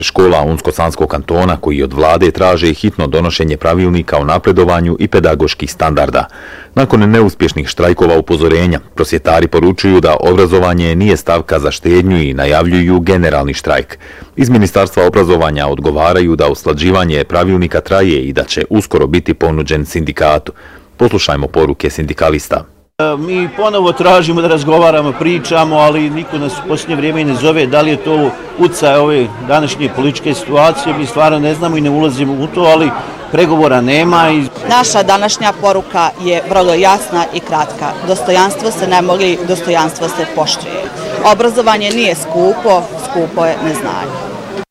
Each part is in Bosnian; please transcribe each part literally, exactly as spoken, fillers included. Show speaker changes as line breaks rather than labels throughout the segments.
Škola Unsko-Sanskog kantona koji od vlade traže hitno donošenje pravilnika o napredovanju i pedagoških standarda. Nakon neuspješnih štrajkova upozorenja, prosvjetari poručuju da obrazovanje nije stavka za štednju i najavljuju generalni štrajk. Iz Ministarstva obrazovanja odgovaraju da usklađivanje pravilnika traje i da će uskoro biti ponuđen sindikatu. Poslušajmo poruke sindikalista.
Mi ponovo tražimo da razgovaramo, pričamo, ali niko nas u posljednje vrijeme i ne zove. Da li je to utjecaj ove današnje političke situacije, mi stvarno ne znamo i ne ulazimo u to, ali pregovora nema. I...
Naša današnja poruka je vrlo jasna i kratka. Dostojanstvo se ne moli, dostojanstvo se poštuje. Obrazovanje nije skupo, skupo je neznanje.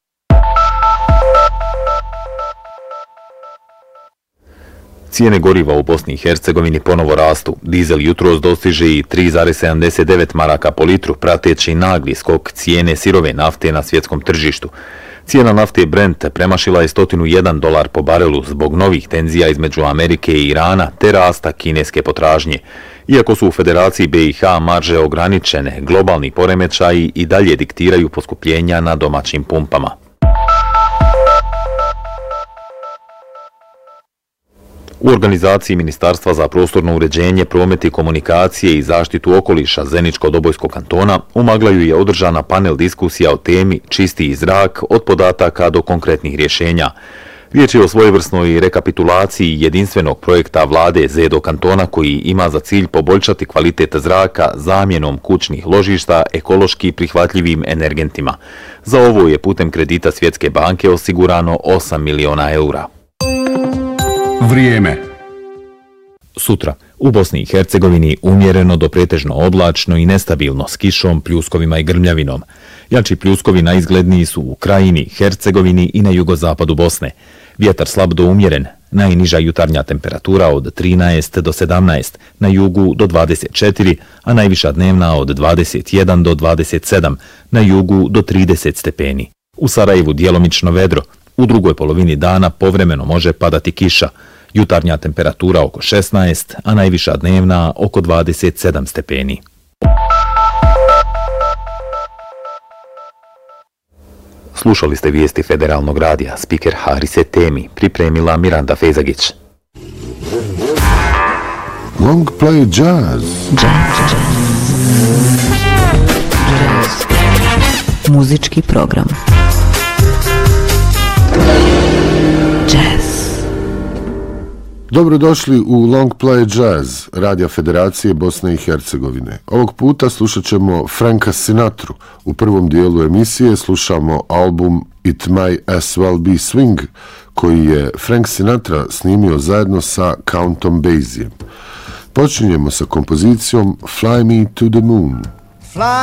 Cijene goriva u Bosni i Hercegovini ponovo rastu. Dizel jutros dostiže i tri zarez sedamdeset devet maraka po litru, prateći nagli skok cijene sirove nafte na svjetskom tržištu. Cijena nafte Brent premašila je sto jedan dolar po barelu zbog novih tenzija između Amerike i Irana te rasta kineske potražnje. Iako su u Federaciji B i H marže ograničene, globalni poremećaji i dalje diktiraju poskupljenja na domaćim pumpama. U organizaciji Ministarstva za prostorno uređenje, promet i komunikacije i zaštitu okoliša Zeničko-Dobojskog kantona u Maglaju je održana panel diskusija o temi Čistiji zrak od podataka do konkretnih rješenja. Riječ je o svojevrsnoj rekapitulaciji jedinstvenog projekta vlade Zedo kantona koji ima za cilj poboljšati kvalitet zraka zamjenom kućnih ložišta ekološki prihvatljivim energentima. Za ovo je putem kredita Svjetske banke osigurano osam miliona eura.
Vrijeme.
Sutra u Bosni i Hercegovini umjereno do pretežno oblačno i nestabilno s kišom, pljuskovima i grmljavinom. Jači pljuskovi najizgledniji su u Krajini, Hercegovini i na jugozapadu Bosne. Vjetar slab do umjeren, najniža jutarnja temperatura od trinaest do sedamnaest, na jugu do dvadeset četiri, a najviša dnevna od dvadeset jedan do dvadeset sedam, na jugu do trideset stepeni. U Sarajevu djelomično vedro. U drugoj polovini dana povremeno može padati kiša. Jutarnja temperatura oko šesnaest, a najviša dnevna oko dvadeset sedam stepeni. Slušali ste vijesti Federalnog radija. Spiker Harise Temi pripremila Miranda Fezagić.
Long play jazz.
Jazz. Jazz. Muzički program.
Dobrodošli u Long Play Jazz, Radija Federacije Bosne i Hercegovine. Ovog puta slušat ćemo Franka Sinatru. U prvom dijelu emisije slušamo album It May As Well Be Swing, koji je Frank Sinatra snimio zajedno sa Countom Basiem. Počinjemo sa kompozicijom Fly Me to the Moon. Fly